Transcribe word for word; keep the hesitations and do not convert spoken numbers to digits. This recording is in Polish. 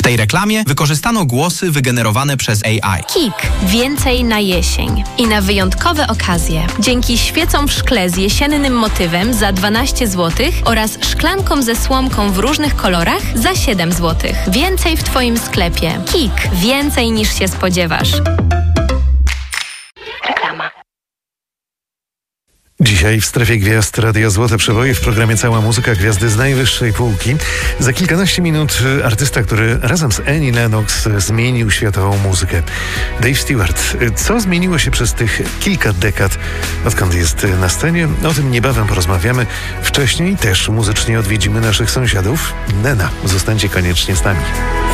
tej reklamie wykorzystano głosy wygenerowane przez A I. Kik. Więcej na jesień. I na wyjątkowe okazje. Dzięki świecom w szkle z jesiennym motywem za dwanaście złotych oraz szklankom ze słomką w różnych kolorach za siedem złotych. Więcej w Twoim sklepie. Kik. Więcej niż się spodziewasz. Reklama. Dzisiaj w Strefie Gwiazd Radia Złote Przeboje w programie Cała Muzyka, gwiazdy z najwyższej półki. Za kilkanaście minut artysta, który razem z Annie Lennox zmienił światową muzykę. Dave Stewart. Co zmieniło się przez tych kilka dekad, odkąd jest na scenie? O tym niebawem porozmawiamy. Wcześniej też muzycznie odwiedzimy naszych sąsiadów. Nena, zostańcie koniecznie z nami.